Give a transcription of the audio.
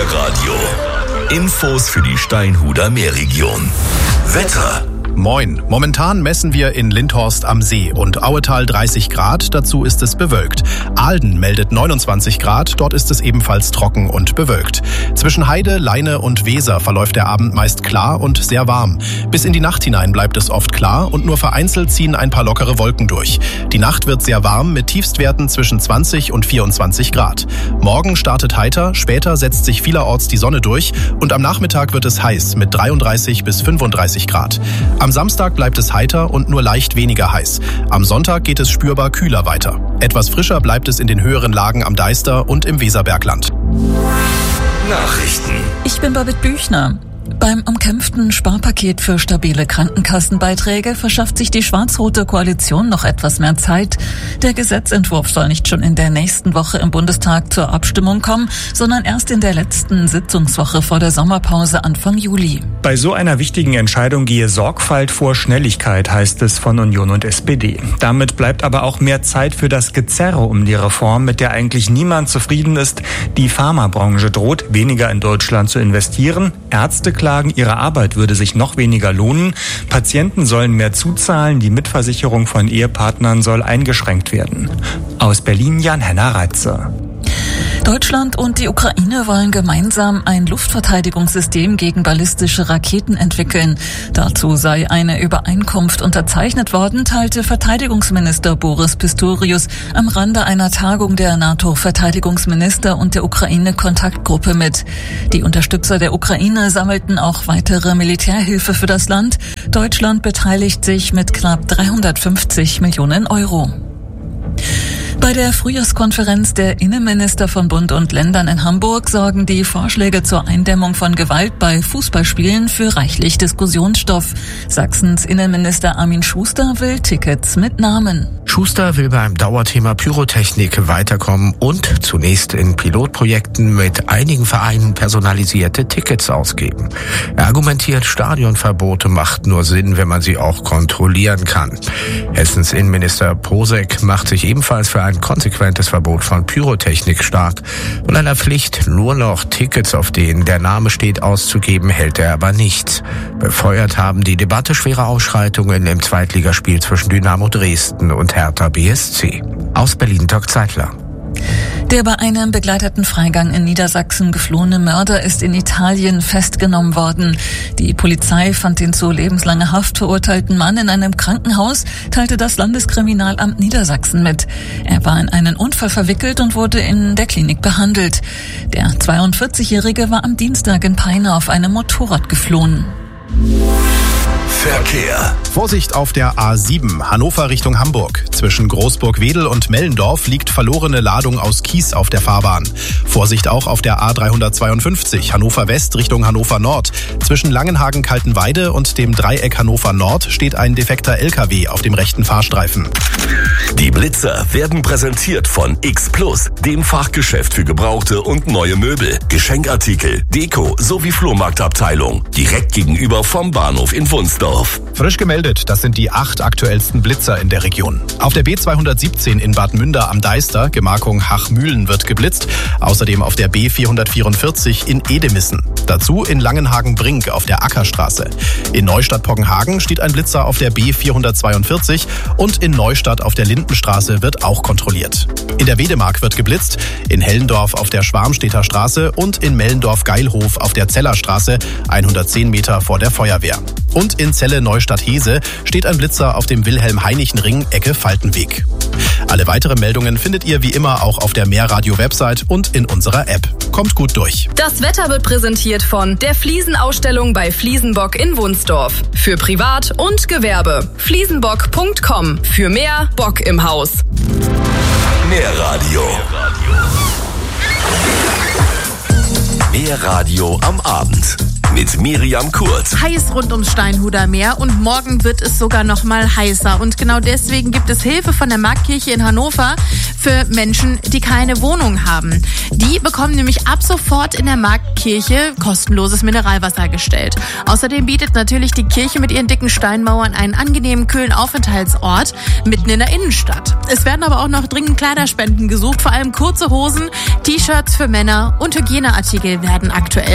Meerradio. Infos für die Steinhuder Meerregion. Wetter. Moin. Momentan messen wir in Lindhorst am See und Auetal 30 Grad, dazu ist es bewölkt. Ahlden meldet 29 Grad, dort ist es ebenfalls trocken und bewölkt. Zwischen Heide, Leine und Weser verläuft der Abend meist klar und sehr warm. Bis in die Nacht hinein bleibt es oft klar und nur vereinzelt ziehen ein paar lockere Wolken durch. Die Nacht wird sehr warm mit Tiefstwerten zwischen 20 und 24 Grad. Morgen startet heiter, später setzt sich vielerorts die Sonne durch und am Nachmittag wird es heiß mit 33 bis 35 Grad. Am Samstag bleibt es heiter und nur leicht weniger heiß. Am Sonntag geht es spürbar kühler weiter. Etwas frischer bleibt es in den höheren Lagen am Deister und im Weserbergland. Nachrichten. Ich bin Babette Büchner. Beim umkämpften Sparpaket für stabile Krankenkassenbeiträge verschafft sich die schwarz-rote Koalition noch etwas mehr Zeit. Der Gesetzentwurf soll nicht schon in der nächsten Woche im Bundestag zur Abstimmung kommen, sondern erst in der letzten Sitzungswoche vor der Sommerpause Anfang Juli. Bei so einer wichtigen Entscheidung gehe Sorgfalt vor Schnelligkeit, heißt es von Union und SPD. Damit bleibt aber auch mehr Zeit für das Gezerre um die Reform, mit der eigentlich niemand zufrieden ist. Die Pharmabranche droht, weniger in Deutschland zu investieren. Ärzte klagen, ihre Arbeit würde sich noch weniger lohnen. Patienten sollen mehr zuzahlen. Die Mitversicherung von Ehepartnern soll eingeschränkt werden. Aus Berlin Jan-Henner Reitzer. Deutschland und die Ukraine wollen gemeinsam ein Luftverteidigungssystem gegen ballistische Raketen entwickeln. Dazu sei eine Übereinkunft unterzeichnet worden, teilte Verteidigungsminister Boris Pistorius am Rande einer Tagung der NATO-Verteidigungsminister und der Ukraine-Kontaktgruppe mit. Die Unterstützer der Ukraine sammelten auch weitere Militärhilfe für das Land. Deutschland beteiligt sich mit knapp 350 Millionen Euro. Bei der Frühjahrskonferenz der Innenminister von Bund und Ländern in Hamburg sorgen die Vorschläge zur Eindämmung von Gewalt bei Fußballspielen für reichlich Diskussionsstoff. Sachsens Innenminister Armin Schuster will Tickets mit Namen. Schuster will beim Dauerthema Pyrotechnik weiterkommen und zunächst in Pilotprojekten mit einigen Vereinen personalisierte Tickets ausgeben. Er argumentiert, Stadionverbote macht nur Sinn, wenn man sie auch kontrollieren kann. Hessens Innenminister Posek macht sich ebenfalls für ein konsequentes Verbot von Pyrotechnik stark. Von einer Pflicht, nur noch Tickets, auf denen der Name steht, auszugeben, hält er aber nichts. Befeuert haben die Debatte schwere Ausschreitungen im Zweitligaspiel zwischen Dynamo Dresden und Hertha BSC. Aus Berlin Dirk Zeitler. Der bei einem begleiteten Freigang in Niedersachsen geflohene Mörder ist in Italien festgenommen worden. Die Polizei fand den zu lebenslanger Haft verurteilten Mann in einem Krankenhaus, teilte das Landeskriminalamt Niedersachsen mit. Er war in einen Unfall verwickelt und wurde in der Klinik behandelt. Der 42-Jährige war am Dienstag in Peine auf einem Motorrad geflohen. Verkehr. Vorsicht auf der A7, Hannover Richtung Hamburg. Zwischen Großburg-Wedel und Mellendorf liegt verlorene Ladung aus Kies auf der Fahrbahn. Vorsicht auch auf der A352, Hannover West Richtung Hannover Nord. Zwischen Langenhagen-Kaltenweide und dem Dreieck Hannover Nord steht ein defekter LKW auf dem rechten Fahrstreifen. Die Blitzer werden präsentiert von X Plus, dem Fachgeschäft für gebrauchte und neue Möbel, Geschenkartikel, Deko sowie Flohmarktabteilung. Direkt gegenüber vom Bahnhof in Wunsdorf. Frisch gemeldet, das sind die 8 aktuellsten Blitzer in der Region. Auf der B217 in Bad Münder am Deister, Gemarkung Hachmühlen, wird geblitzt. Außerdem auf der B444 in Edemissen. Dazu in Langenhagen-Brink auf der Ackerstraße. In Neustadt-Poggenhagen steht ein Blitzer auf der B442 und in Neustadt auf der Lindenstraße wird auch kontrolliert. In der Wedemark wird geblitzt, in Hellendorf auf der Schwarmstedter Straße und in Mellendorf-Geilhof auf der Zellerstraße, 110 Meter vor der Feuerwehr. Und in Celle-Neustadt-Hese steht ein Blitzer auf dem Wilhelm-Heinichen-Ring, Ecke Faltenweg. Alle weiteren Meldungen findet ihr wie immer auch auf der Meerradio-Website und in unserer App. Kommt gut durch. Das Wetter wird präsentiert von der Fliesenausstellung bei Fliesenbock in Wunsdorf. Für Privat und Gewerbe. Fliesenbock.com. Für mehr Bock im Haus. Meerradio. Meerradio am Abend. mit Miriam Kurz. Heiß rund ums Steinhuder Meer und morgen wird es sogar noch mal heißer. Und genau deswegen gibt es Hilfe von der Marktkirche in Hannover für Menschen, die keine Wohnung haben. Die bekommen nämlich ab sofort in der Marktkirche kostenloses Mineralwasser gestellt. Außerdem bietet natürlich die Kirche mit ihren dicken Steinmauern einen angenehmen, kühlen Aufenthaltsort mitten in der Innenstadt. Es werden aber auch noch dringend Kleiderspenden gesucht, vor allem kurze Hosen, T-Shirts für Männer und Hygieneartikel werden aktuell